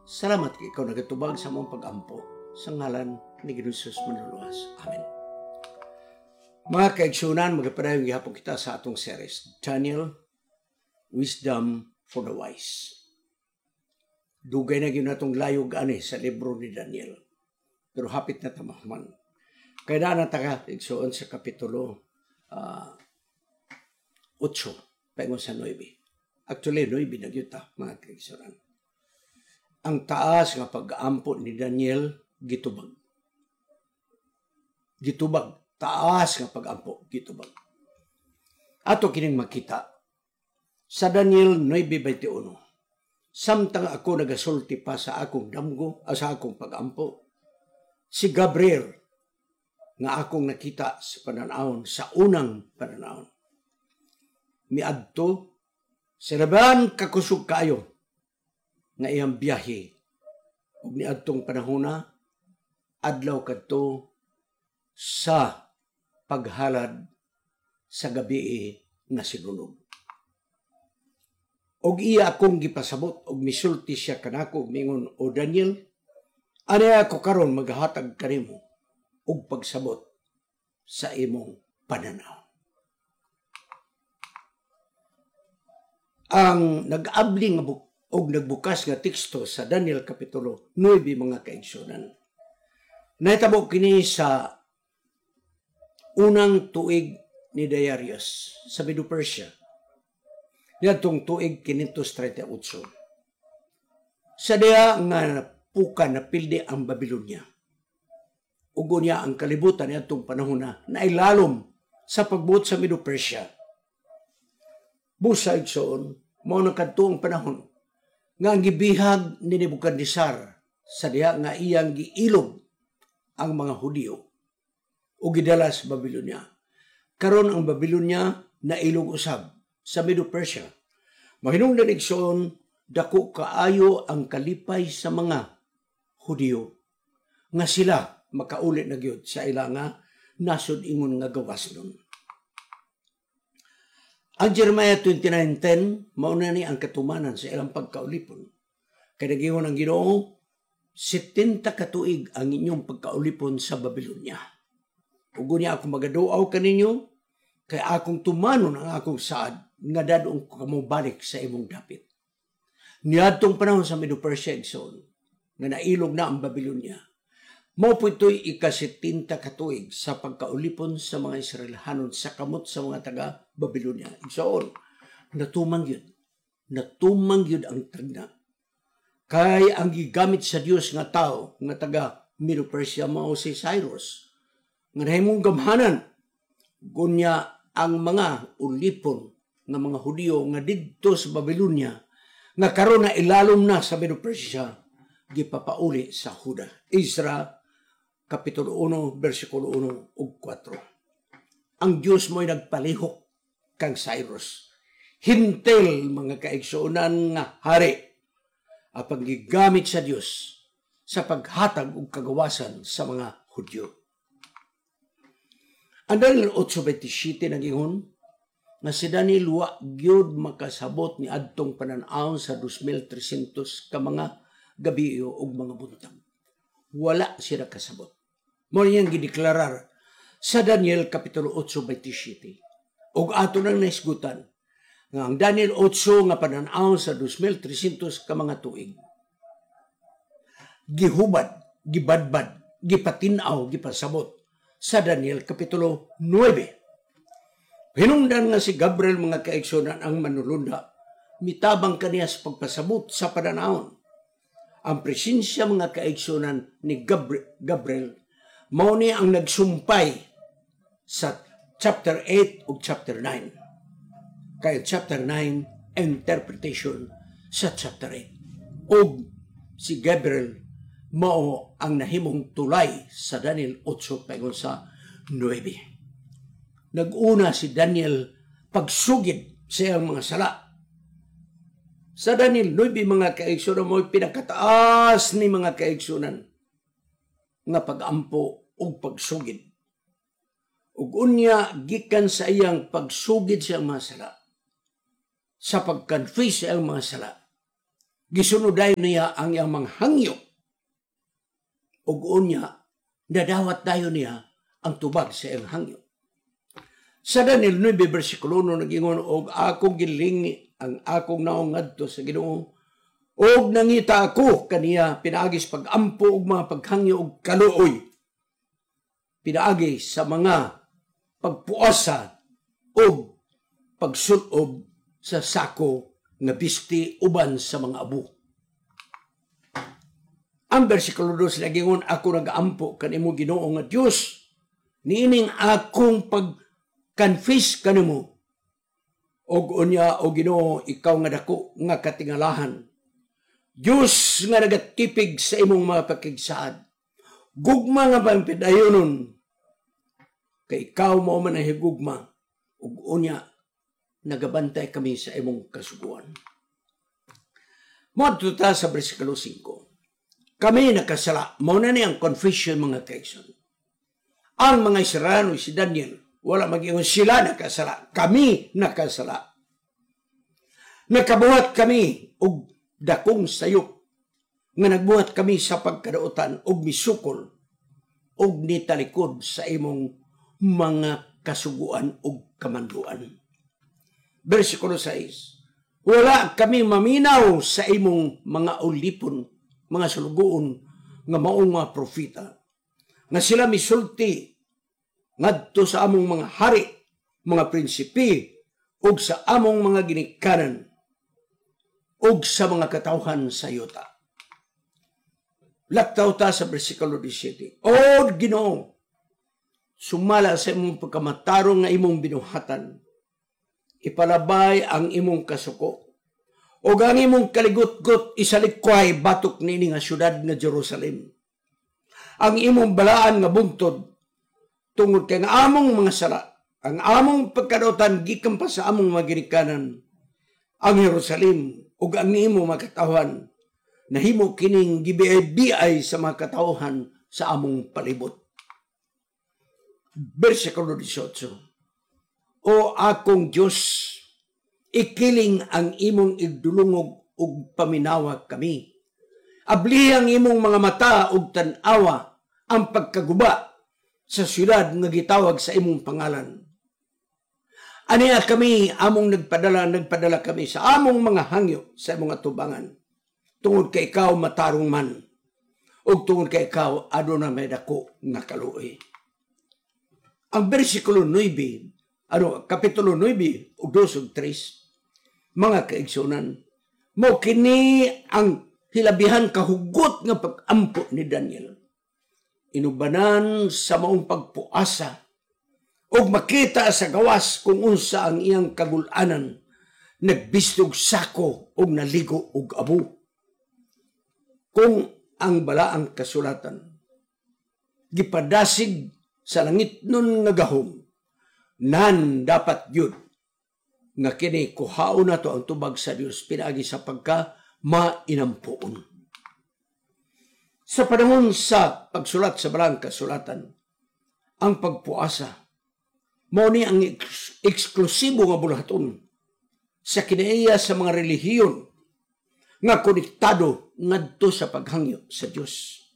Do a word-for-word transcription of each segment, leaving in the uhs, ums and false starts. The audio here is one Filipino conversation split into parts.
Salamat kay ikaw nagatubag sa mong pag-ampo sa ngalan ni Jesus Manluluwas. Amen. Mga kaigsunan, magapadayon gihapon kita sa atong series, Daniel, Wisdom for the Wise. Dugay na yun natong layog ani sa libro ni Daniel. Pero hapit na tamahuman. Kaya na nataka, igsuon sa kapitulo uh, eight, paingon sa nine. Actually, nine na yun ta, mga kaigsunan. Ang taas nga pag-aampo ni Daniel, gitubag. Gitubag. Taas nga pag-aampo, gitubag. Ato kining makita. Sa Daniel nine twenty-one, samtang ako nagasulti pa sa akong damgo, o sa akong pag-ampo, si Gabriel, nga akong nakita sa pananahon, sa unang pananahon. Miadto, sinabahan kakusog kayo, nga iyang biyahe. Ug niadtong panahona, adlaw kadto sa paghalad sa gabi nga sinunog. Og iya akong gipasabot og misulti siya kanako mingon, o Daniel, ani ako karon maghatag kanimo og pagsabot sa imong pananaw. Ang nag-abli nga buk og nagbukas nga teksto sa Daniel kapitulo nine, mga kaigsunan. Nahitabo kini sa unang tuig ni Darius sa Medo-Persia. Niadtong tuig quinientos thirty-eight. Sa diha nga puka na pildi ang Babylonia. Ugo niya ang kalibutan niadtong panahon na nailalom sa pagbuot sa Medo-Persia. Busa igsoon, mao na kadtong panahon nga ang gibihag ni Nebuchadnezzar sa diha nga iyang giilog ang mga Hudiyo o gidala sa Babylonia. Karon ang Babylonia nailog usab sa Medo-Persia. Mahinungdan igsoon, dako kaayo ang kalipay sa mga Hudiyo nga sila makaulit na gyud sa ila nga nasod ingon nga gawas nun. Ang Jeremiah twenty-nine ten, mauna ni ang katumanan sa ilang pagkaulipon. Kaya nagingon ang Ginoo, setenta katuig ang inyong pagkaulipon sa Babylonia. Ugo niya akong magaduaw kaninyo, kaya akong tumanon ang akong saad, nga dadong kamo balik sa imong dapit. Niadtong panahon sa Medo-Persia igsoon, nga nailog na ang Babylonia, mao po ito'y ikasetenta katuig sa pagkaulipon sa mga Israelhanon sa kamot sa mga taga-Babylonia. Igsoon, natumang yun. Natumang yun ang tagna. Kay ang gigamit sa Dios nga tao, nga taga-Medo-Persia, mao si Cyrus, nga nahimong gamhanan, gunya ang mga ulipon ng mga Hudiyo nga didto sa Babylonia, nga karon na ilalom na sa Medo-Persia, gipapauli sa Huda. Ezra Kapitulo one, versikulo one ug four. Ang Diyos mo'y nagpalihok kang Cyrus. Hintel, mga kaigsuonan nga hari, apang gigamit sa Diyos sa paghatag ug kagawasan sa mga Hudyo. Ang Daniel eight twenty-seven nagingon, nga si Daniel wa gyud makasabot ni adtong panan-awon sa two thousand three hundred ka mga gabi ug mga buntag. Wala siya kasabot. Mo niyang gideklarar sa Daniel Kapitulo eight twenty-seven. Og ato nang naisgutan nga ang Daniel eight nga panan-awon sa two thousand three hundred ka mga tuig. Gihubad, gibadbad, gipatin-aw, gipasabot sa Daniel Kapitulo nine. Hinungdan nga si Gabriel, mga kaigsunan, ang manulunda, mitabang kaniya sa pagpasabot sa panan-awon. Ang presensya, mga kaigsunan, ni Gabriel, Gabriel mao ni ang nagsumpay sa chapter eight ug chapter nine. Kaya chapter nine, interpretation sa chapter eight. Ug si Gabriel mao ang nahimong tulay sa Daniel eight paingon sa nine. Nag-una si Daniel pagsugid sa iyang mga sala. Sa Daniel nine, mga kaigsunan, mo pinakataas ni mga kaigsunan nga pag-ampo ug pagsugid. Ug unya gikan sa iyang pagsugid sa mga sala, sa pag-confess sa iyang mga sala, Gisunuday niya ang iyang mga hangyo. Ug unya, nadawat dayon niya ang tubag sa iyang hangyo. Sa Daniel nine, versikulo no, nagingon, og akong gilingi ang akong naong ngadto sa Ginoo, og nangita ako kaniya pinaagis pag-ampo og mga paghangyo og kaluoy. Pinaagi sa mga pagpuasa og pagsulob sa sako nga bisti uban sa mga abo. Ang versikulo dos nagingon, ako nag-ampo kanimo Ginoo nga Dios, niining akong pag-confess kanimo. Og unya o Ginoo, ikaw nga dako nga katingalahan. Diyos nga nagatipig sa imong mga pakigsaad. Gugma nga pampidayonon. Kay ikaw mo man ang higugma. Og unya, nagabantay kami sa imong kasuguan. Moadto ta sa versikulo five. Kami nakasala. Mauna ni ang confession mga kaigsoon. Ang mga Israelano, si Daniel, wala mag-ingon sila nakasala. Kami nakasala. Nakabuhat kami og dakong sayop nga nagbuhat kami sa pagkadautan og misukol og nitalikod sa imong mga kasuguan og kamanduan. Versikulo six. Wala kami maminaw sa imong mga ulipon, mga sulugoon nga maong mga propita, nga sila misulti ngadto sa among mga hari, mga prinsipi, ug sa among mga ginikanan, ug sa mga katawhan sa yuta. Laktaw ta sa versikulo seventeen. O Ginoo, sumala sa imong pagkamatarong nga imong binuhatan, ipalabay ang imong kasuko, o ang imong kaligot-got isalikway batok nini nga syudad nga Jerusalem. Ang imong balaan nga buntod, tungod kay nga among mga sala, ang among pagkadautan gikan pa sa among mga ginikanan, ang Jerusalem, ug ang imong mga katawhan, nahimo kining gibiay sa mga katawhan sa among palibot. Versikulo eighteen. O akong Diyos, ikiling ang imong igdulungog ug paminawa kami. Abli ang imong mga mata ug tan-awa ang pagkaguba sa syudad nga gitawag sa imong pangalan. Aniya kami among nagpadala, nagpadala kami sa among mga hangyo sa imong atubangan. Tungod kay ikaw matarong man, ug tungod kay ikaw aduna may dako nga kaluoy. Ang versikulo nine, ano, kapitulo nine, ug two ug three, mga kaigsunan, mo kini ang hilabihan kahugot nga pag-ampo ni Daniel. Inubanan sa maong pagpuasa ug makita sa gawas kung unsa ang iyang kagulanan, nagbistog sako ug naligo ug abo. Kung ang balaang kasulatan gipadasig sa langit nun nga gahom, nan dapat yun nga kini kuhaon na to ang tubag sa Dios pinaagi sa pagka mainampuon. Sa panahon sa pagsulat sa balang kasulatan, ang pagpuasa mao ni ang eks- eksklusibo nga bulahaton sa kinaiya sa mga relihiyon nga konektado ngadto sa paghangyo sa Dios.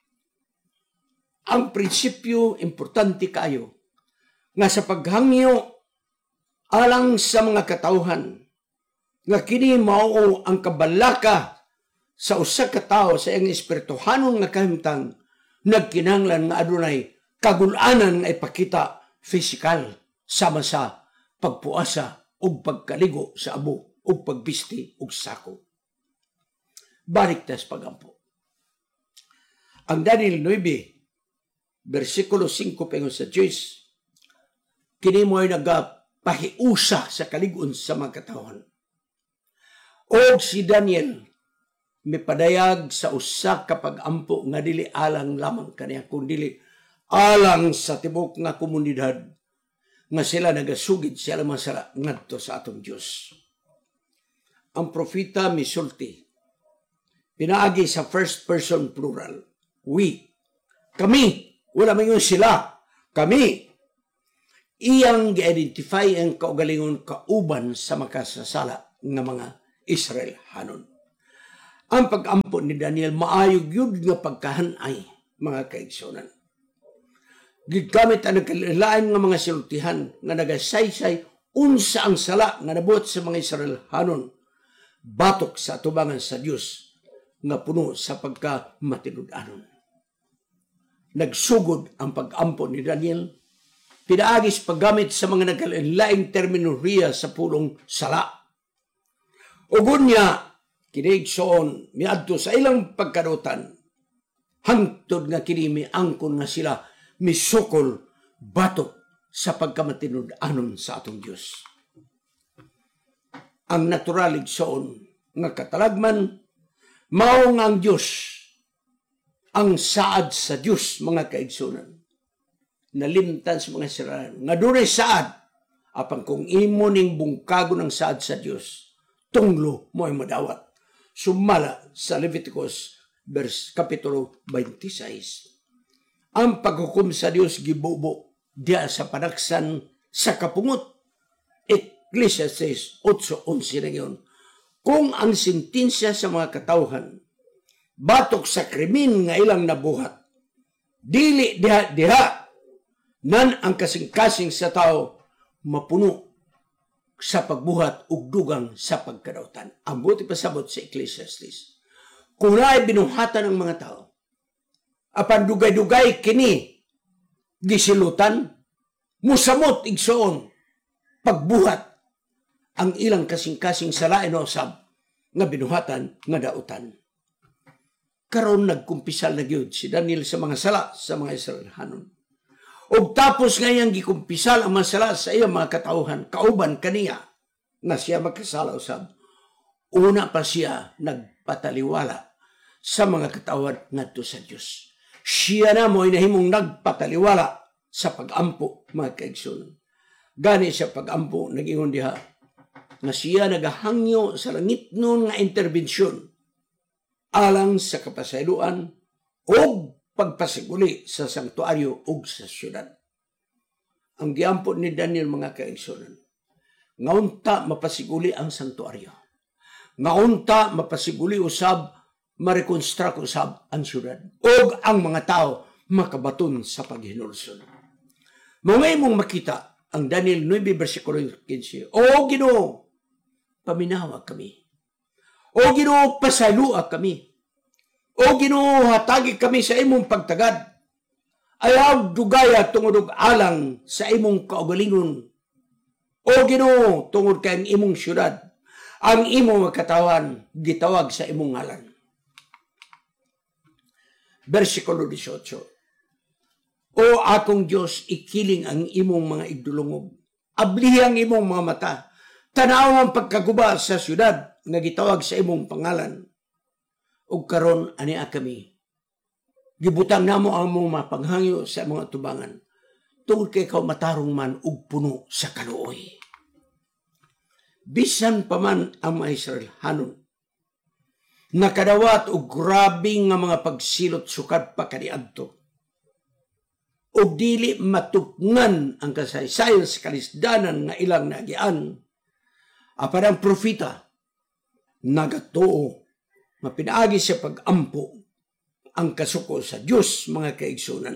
Ang prinsipyo importante kayo nga sa paghangyo alang sa mga katawhan, nga kini mao ang kabalaka sa usa ka tawo sa iyang espirituhanon nga kahimtang, nagkinahanglan nga adunay kagulanan nga ipakita pisikal sama sa pagpuasa ug pagkaligo sa abo ug pagbisti ug sako. Balik tas pagampo. Ang Daniel nine, versikulo five pengon sa Diyos, kini mo'y nagapahiusa sa kaligon sa mga katawhan. O si Daniel, may padayag sa usa ka pag-ampo nga dili alang lamang kaniya, kundi alang sa tibok nga komunidad nga sila nagasugid sila masala ngadto sa atong Diyos. Ang propeta misulti, pinaagi sa first person plural, we, kami, wala man yun sila, kami, iyang gi-identify ang kaugalingon kauban sa makasasala ng mga Israel hanon. Ang pag-ampo ni Daniel maayog yun nga pagkahanay, mga kaigsunan. Gigamit ang nagkalilain nga mga silutihan nga nagasaysay unsa ang sala nga nabuhat sa mga Israelhanon batok sa atubangan sa Dios nga puno sa pagkamatinud-anon. Nagsugod ang pag-ampo ni Daniel, pinaagis paggamit sa mga nagkalilaing terminolohiya sa pulong sala. Ugon niya, kinaigsoon, miadto sa ilang pagkadutan, hangtod nga kini miangkon nga sila misukol batok sa pagkamatinud-anon sa atong Diyos. Ang natural igsoon nga katalagman, mao nga ang Diyos, ang saad sa Diyos, mga kaigsunan, nalimtan sa mga sirahan, nga dunay saad, apan kung imo ning bungkago ng saad sa Diyos, tunglo mo ay madawat. Sumala sa Leviticus, verse Kapitulo twenty-six. Ang paghukom sa Diyos gibubo diya sa panaksan sa kapungot. Ecclesiastes eight eleven na yun. Kung ang sentensya sa mga katawhan batok sa krimen nga ilang nabuhat, dili diha diha nan ang kasing-kasing sa tao mapuno sa pagbuhat ug dugang sa pagkadautan. Ang buti pasabot sa Ecclesiastes. Kung naay binuhatan ng mga tao, apan dugay-dugay kini gisilutan, musamot igsoon pagbuhat ang ilang kasing-kasing sa lain o sab nga binuhatan nga dautan. Karon nagkumpisal na gyud si Daniel sa mga sala sa mga Israelhanon. Og tapos ngayang gikumpisal ang mga sala sa iyang mga katauhan, kauban kaniya na siya magkasala usab. Una pa siya nagpataliwala sa mga katauhan ngadto sa Dios. Siya na mo inahimong nagpataliwala sa pag-ampo, mga kaigsoon. Gani siya pag-ampo nagingon diha na siya nagahangyo sa langit nun nga interbensyon alang sa kapasayloan o pagpasiguli sa sanktuaryo ug sa syudad. Ang giampo ni Daniel, mga kaigsoon, ngaunta mapasiguli ang sanktuaryo. Ngaunta mapasiguli usab, marekonstruct usab ang syudad. O ang mga tao makabaton sa paghinulsol. Mga imong makita ang Daniel nine, versikulo fifteen. O Ginoo, paminawa kami. O Ginoo, pasalua kami. O Ginoo, hatagi kami sa imong pagtagad. Ayaw dugaya tungod og alang sa imong kaugalingon. O Ginoo, tungod kay ang imong syudad, ang imong katawan gitawag sa imong ngalan. Versikulo eighteen. O akong Diyos, ikiling ang imong mga igdulungog. Abli ang imong mga mata. Tanaw ang pagkaguba sa syudad nga gitawag sa imong pangalan. O karon ania kami. Gibutang namo ang mong mapanghangyo sa mga tubangan. Tungod kay ikaw matarong man ug puno sa kaluoy. Bisan pa man ang mga Israelhanon, nakadawat og grabe nga mga pagsilot sukad pa kaniadto. O dili matupngan ang kasaysayan sa kalisdanan nga ilang nagian. Apan ang propeta nagatuo mapinaagi siya pag-ampo ang kasuko sa Diyos, mga kaigsunan.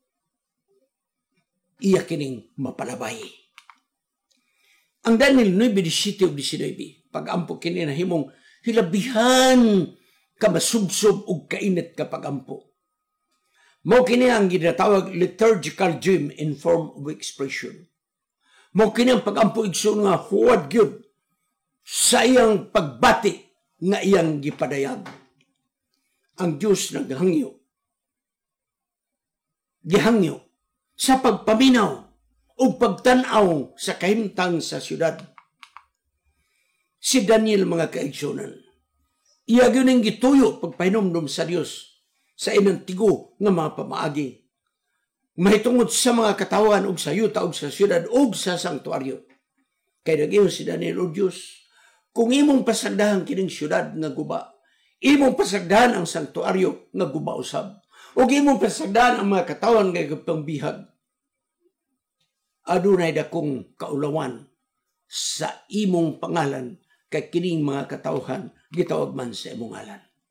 Iya kining mapalabay. Ang Daniel nine, nineteen, pag-ampo kini na himong hilabihan ka masubsob ug kainit ka pag-ampo. Mao kini ang ginatawag liturgical dream in form of expression. Mao kini ang pag-ampo igsoon nga huwad gyud sa iyang pagbati nga iyang gipadayag. Ang Diyos naghangyo. Gihangyo sa pagpaminaw o pagtanaw sa kahimtang sa syudad. Si Daniel, mga kaigsunan, iya gyud gituyo pagpahinomdom sa Dios sa inang tigo nga mga pamaagi. Mahitungod sa mga katawan ug sa yuta ug sa syudad ug sa sanktuaryo. Kay nag-ingon si Daniel, o Dios, kung imong pasagdahan kining syudad nga guba, imong pasagdahan ang sanktuaryo nga guba usab, ug imong pasagdahan ang mga katawan nga gapang adunay dakong kaulawan sa imong pangalan kay kining mga katawhan gitawag man sa imong ngalan.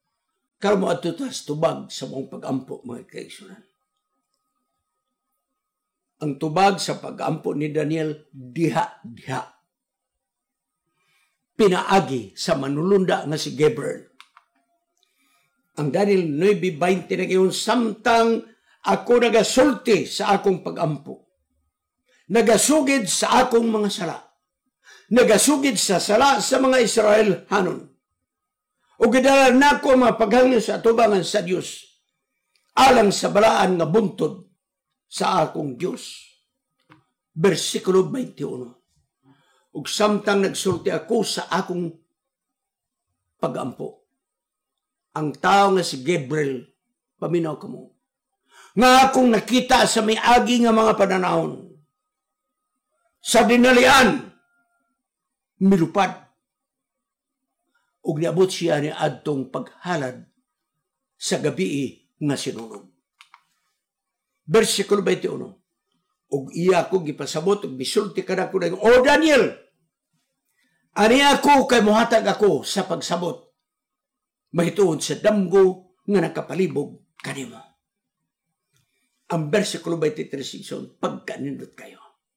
karon mo adto tas tubag sa mong pag-ampo, mga kaigsunan. Ang tubag sa pag-ampo ni Daniel, diha-diha. Pinaagi sa manulunda nga si Gabriel. Ang Daniel nine twenty na gayon, samtang ako nagasulti sa akong pag-ampo, nagasugid sa akong mga sala, nagasugid sa sala sa mga Israel hanon, o gidala na ko mga paghangyo sa atubangan sa Diyos, alang sa balaan nga buntod sa akong Diyos. Versikulo twenty-one. Ug samtang nagsulti ako sa akong pag-ampo, ang tao nga si Gabriel, paminaw ka mo, nga akong nakita sa may agi nga mga pananahon, sa dinalian, milupad, ug niabot siya ni adtong paghalad sa gabi nga sinunog. Versikulo twenty-one. Ug iya ko gipasabot ug bisulti kadako nang, O Daniel, ani ako kay mohatag ako sa pagsabot mahituod sa damgo nga nakapalibog kanimo. Ang versikulo twenty-three sison, pagkanindot kayo.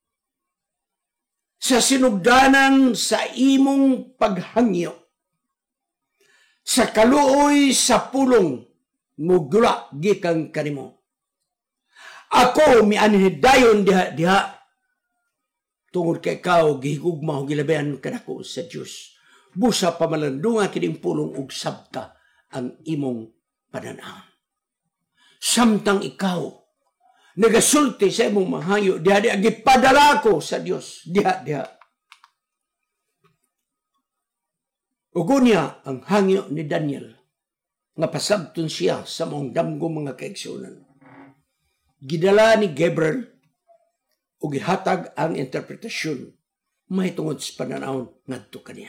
Sa sinugdanan sa imong paghangyo, sa kaluoy sa pulong mugula gikan kanimo. Ako mianhidayon diha-diha tungod kay ikaw gihigugma o gilabihan kanako sa Diyos. Busa pamalandunga kining pulong ug sabta ang imong pananaw. Samtang ikaw nagasulti sa imong mahayo, diha-diha gipadala ko sa Diyos, diha-diha. Ugunya ang hangyo ni Daniel nga pasabton siya sa mong damgo mga kaigsunan. Gidala ni Gabriel o gihatag ang interpretasyon mahitungod sa pananaon ngadto kaniya.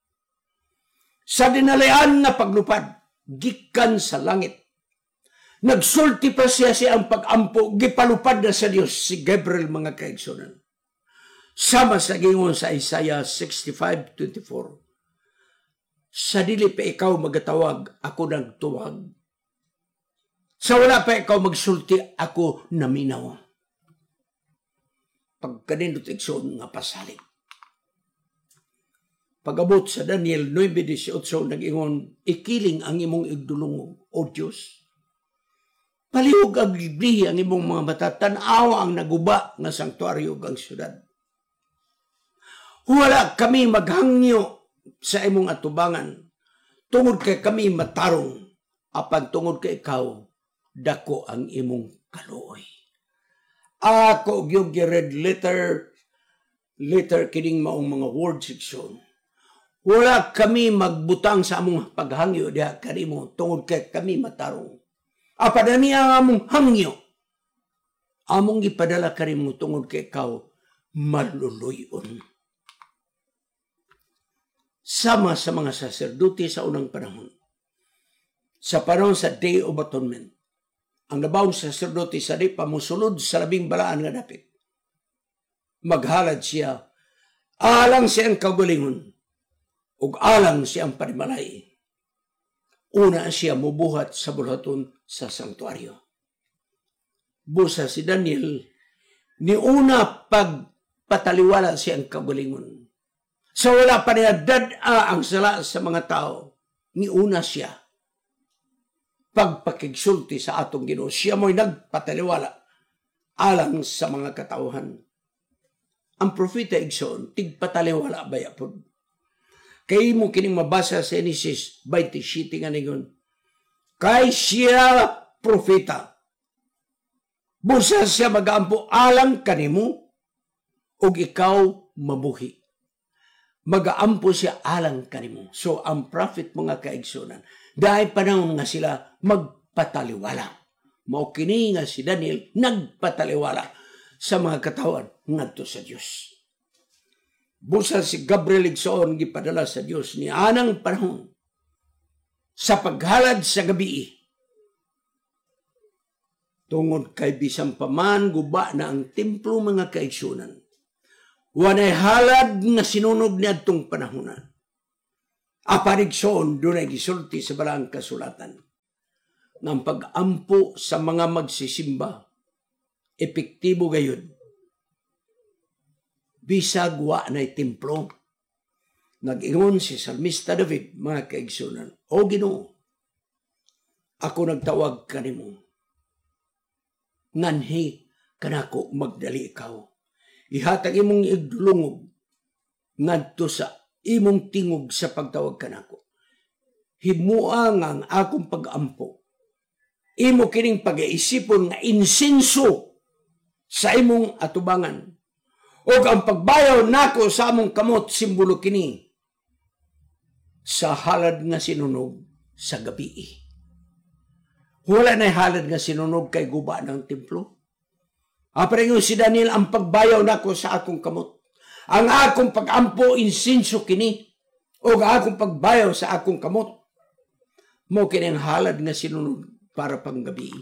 Sa dinalayan nga paglupad gikan sa langit, nagsulti pa siya siya ang pag-ampo, gipalupad na sa Dios si Gabriel mga kaigsunan. Sama sa gingon sa Isaiah sixty-five twenty-four. Sa dili pa ikaw magatawag, ako nagtuwag. Sa wala pa ikaw magsulti, ako naminaw. Pagkanindot ikson nga pasalig. Pag-abot sa Daniel nine eighteen, nag-ingon, ikiling ang imong igdulong, O Diyos. Palihog ang liblihi ang imong mga mata, tanawa ang naguba nga sanktuaryo ang syudad. Wala kami maghangyo sa imong atubangan, tungod kay kami matarong, apan tungod kay ikaw, dako ang imong kaluoy. Ako gyud gi-read letter, letter kining maong mga word section. Wala kami magbutang sa among paghangyo diha kanimo, tungod kay kami matarong. Apan ani ang among hangyo, among gipadala kanimo tungod kay ikaw maluluyon. Sama sa mga saserdote sa unang panahon, sa panahon sa Day of Atonement, ang nabawang saserdote sa di pamusulod sa labing balaan nga dapit, maghalad siya, alang siyang kagalingon, ug alang siyang panimalay. Una siya mubuhat sa bulhaton sa sanktuaryo. Busa si Daniel, ni una pagpataliwala siyang kagalingon. Sa wala pa niya dad-a ang sala sa mga tao, ni una siya pagpakigsulti sa atong Ginoo. Siya mo'y nagpataliwala alang sa mga katauhan. Ang propeta igsoon, tigpataliwala ba yapon? Kay mo kining mabasa sa Genesis twenty-seven nga ningon, kay siya propeta, busa siya mag-aampo alang kanimo, ug ikaw mabuhi. Mag-aampo siya alang kanimo. So, ang prophet mga kaigsunan, dahil panahon nga sila magpataliwala. Mao kini nga si Daniel nagpataliwala sa mga katawan ngadto sa Dios. Busa si Gabriel igsoon gipadala sa Dios ni anang panahon sa paghalad sa gabi. Tungod kay bisan paman guba na ang templo mga kaigsunan, wanay halad nga sinunog ni adtong panahona. Aparigsoon dunay gisulti sa balang kasulatan. ng pag-ampo sa mga magsisimba epektibo gayon. Bisag wa na'y templo. Nag-ingon si Salmista David, mga kaigsunan, O Ginoo, ako nagtawag kanimo. Nganhi kanako magdali ikaw. Ihatag imong igdulungog ngadto sa imong tingog sa pagtawag kanako. Himuang ang akong pag-ampo. Imo kining pag-iisipon nga insenso sa imong atubangan. O ang pagbayaw nako sa among kamot, simbolo kini sa halad nga sinunog sa gabi. Wala na halad nga sinunog kay guba ng templo. Aparingon si Daniel, ang pagbayaw nako sa akong kamot. Ang akong pag-ampo, insenso kini. O ang akong pagbayaw sa akong kamot. Mo kini ang halad nga sinunog para pang gabi.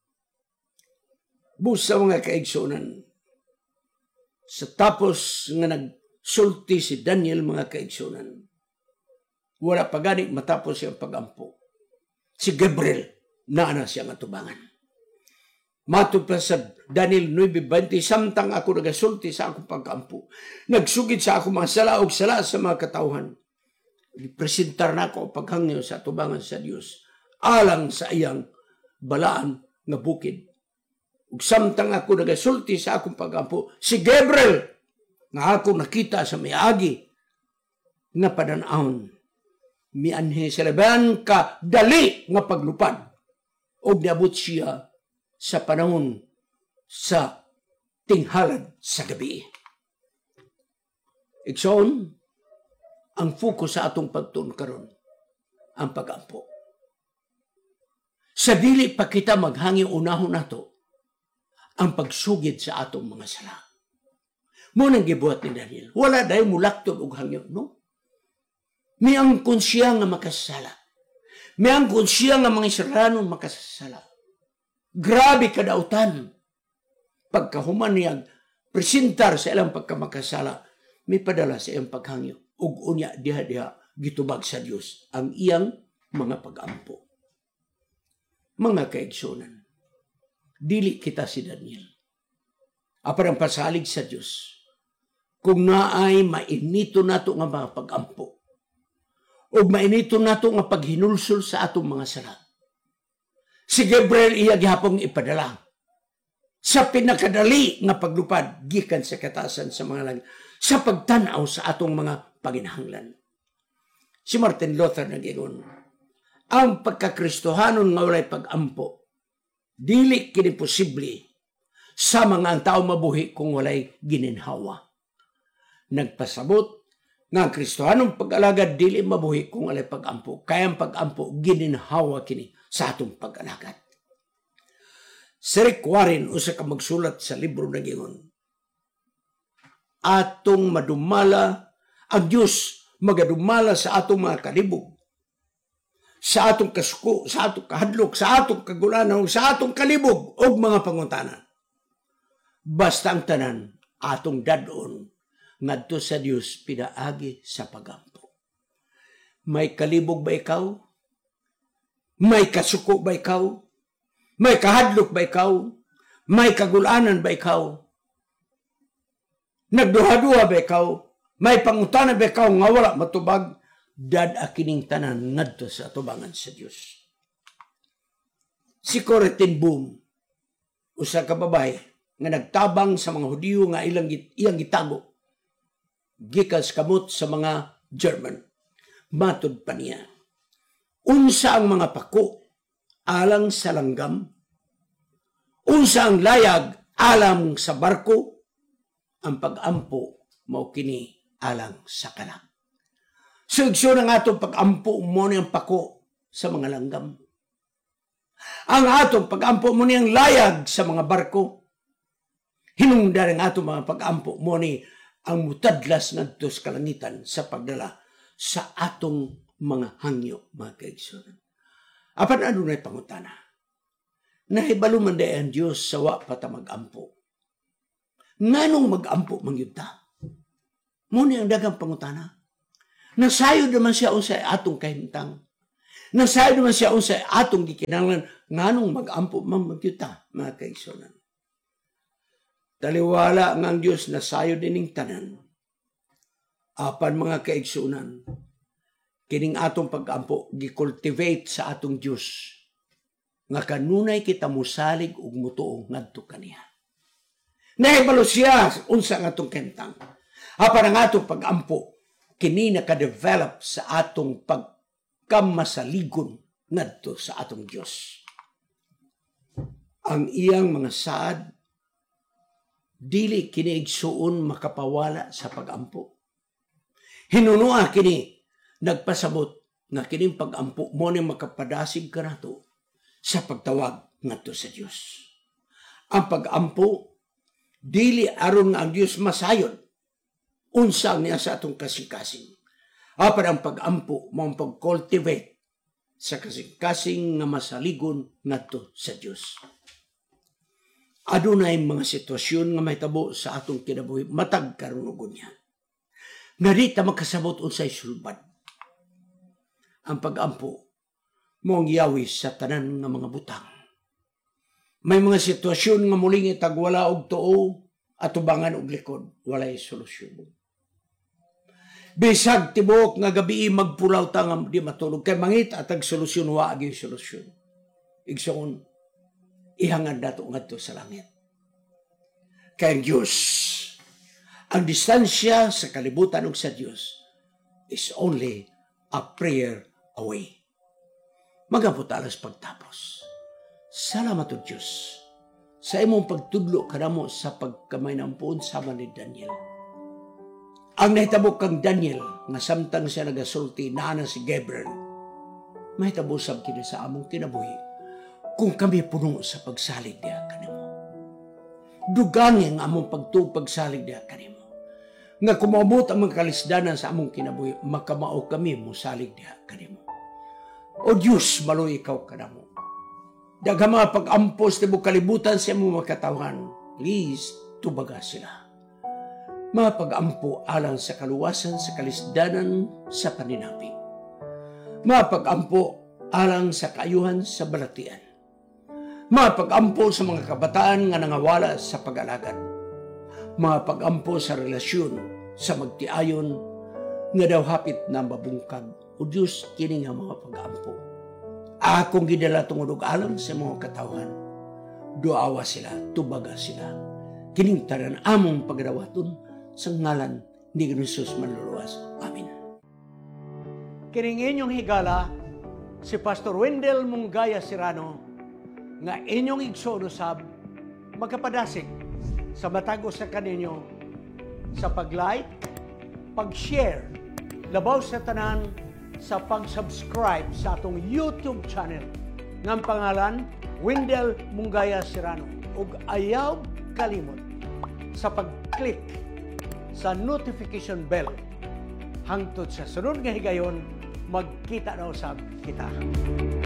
Busa mga kaigsunan, sa tapos nga nagsulti si Daniel, mga kaigsunan, wala pa gani matapos siyang pag-ampo. Si Gabriel, naana siyang atubangan. Matod pa sa Daniel nine twenty, samtang ako nagasulti sa akong pag-ampo, nagsugid sa akong mga sala o sala sa mga katawhan. Presentar na ako paghangyo sa atubangan sa Dios alang sa iyang balaan nga bukid. Ug samtang ako nagasulti sa akong pag-ampo, si Gabriel nga ako nakita sa miagi nga padan-ahon, mianhi sa laban ka dali nga paglupad og niabot siya sa panahon sa tinghalad sa gabi. Ikson, ang focus sa atong pagtuon karon ang pag-ampo. Sa dili pa kita maghangi unahon nato ang pagsugid sa atong mga sala. Mo nang gibuhat ni Daniel. Wala dayon mulakton og hangyo, no? May angkon siya nga makasala. May angkon siya nga mga Israelanon makasala. Grabe kadautan. Pagkahuman niya presentar sa ilang pagkamakasala, may padala sa iyang paghangyo. Ug unya diha-diha gitubag sa Dios ang iyang mga pag-ampo. Mga kaigsunan, dili kita si Daniel. Aparang pasalig sa Dios. Kung naay mainito nato nga mga pag-ampo, o mainito nato nga paghinulsol sa atong mga sala. Si Gabriel iya gihapong ipadala sa pinakadali nga paglupad gikan sa katasan sa mga langit, sa pagtanaw sa atong mga paginahanglan. Si Martin Luther nag-ingon, ang pagkakristohanon nga walay pag-ampo, dili kini posible sa mga tao mabuhi kung walay gininhawa. Nagpasabot nga ang kristohanong pag-alagad dili mabuhi kung walay pag-ampo. Kaya ang pag-ampo gininhawa kini sa atong pag-alagad. Si Rick Warren, usa ka magsulat sa libro nag-ingon, atong madumala, ang Diyos magadumala sa atong mga kalibog, sa atong kasuko, sa atong kahadlok, sa atong kagulanan, sa atong kalibog, o mga pangutanan. Basta ang tanan, atong dadon, ngadto sa Dios pinaagi sa pagampo. May kalibog ba ikaw? May kasuko ba ikaw? May kahadlok ba ikaw? May kagulanan ba ikaw? Nagduha-duha ba ikaw? May pangutanan ba ikaw nga wala matubag? Dad akining tanan ngadto sa atubangan sa Dios. Si Corrie ten Boom, usa ka babae nga nagtabang sa mga Hudiyo nga ilang iyang gitago gikas kamot sa mga German. Matod pa niya, unsa ang mga pako alang sa langgam, unsa ang layag alang sa barko, ang pag-ampo mao kini alang sa kalang. Sugso ng atong pag-ampo mo niyang pako sa mga langgam. Ang atong pag-ampo mo niyang layag sa mga barko. Hinungdan ang atong mga pag-ampo mo ni ang mutadlas ngadto sa kalangitan sa pagdala sa atong mga hangyo, mga kaigsunan. Apan ano na'y pangutana? Nahibalo man day ang Diyos sa wa pata mag-ampo. Nganong mag-ampo mangyudta? Muna ang dagang pangutana. Nasayod naman siya unsay atong kahimtang. Nasayod naman siya unsay atong gikinahanglan nganong mag-ampo mamagyuta, mga kaigsunan. Taliwala nga ang Diyos na sayo dining tanan. Apan mga kaigsunan, kining atong pag-ampo, gikultivate sa atong Diyos, nga kanunay kita musalig ug mutuong ngadto kaniya. Nahibalo siya unsa nga atong kentang. Apan ang atong pag-ampo, kini naka-develop sa atong pagkamasaligon ngadto sa atong Diyos. Ang iyang mga saad, dili kini igsuon makapawala sa pag-ampo. Hinunua kini nagpasabot nga kining pag-ampo mo ni makapadasig ka nato sa pagtawag ngadto sa Dios. Ang pag-ampo dili aron nga ang Dios masayon unsa niya sa atong kasing-kasing. Apan ang pag-ampo mao pag-cultivate sa kasing-kasing nga masaligon ngadto sa Dios. Adunay mga sitwasyon nga mahitabo sa atong kinabuhi matag karon ug unya. Nga di ta makasabot unsay sulbad. Ang pag-ampo mong yawi sa tanan nga mga butang. May mga sitwasyon nga muling itagwala og tuo at tubangan og likod, walay solusyon. Bisag tibok nga gabi magpulaw ta nga di matulog kay mangit atag solusyon wa agi solusyon. Igsoon ihangad nato ngadto sa langit. Kay ang Diyos, ang distansya sa kalibutan ug sa Diyos is only a prayer away. Magabot alas pagtapos. Salamat o Diyos sa imong pagtudlo kanamo sa pagkamaynampon sama ni Daniel. Ang nahitabo kang Daniel nga samtang siya nagasulti na si Gabriel, mahitabo sab kini sa among kinabuhi kung kami puno sa pagsalig diha kanimo. Dugangin ang among pagtuog pagsalig diha kanimo. Nga kumabot ang mga kalisdanan sa among kinabuhi, makamao kami mo salig diha kanimo. O Diyos, maloy ikaw kanamo. Daghang mga pag-ampos tibo kalibutan sa imong makatawhan, please, tubaga sila. Mga pag-ampo alang sa kaluwasan sa kalisdanan sa paninapi. Mga pag-ampo alang sa kaayuhan sa balatian. Mga pag-ampo sa mga kabataan nga nangawala sa pag-alagad. Mga pag-ampo sa relasyon sa magtiayon nga daw hapit na mabungkag. O Diyos, kini nga mga pag-ampo. Akong gidala tungod og alang sa mga katawhan. Duawa sila, tubaga sila. Kining tanan among pagdawaton sa ngalan ni Jesus manluluwas. Amen. Kining inyong higala, si Pastor Wendell Munggaya Serrano, nga inyong igsoon usab, magkapadasig sa matag sa kaninyo sa pag-like, pag-share, labaw sa tanan, sa pag-subscribe sa atong YouTube channel ng pangalan Wendell Munggaya Serrano. Ug ayaw kalimot sa pag-click sa notification bell hangtod sa sunod nga higayon magkita na usab kita.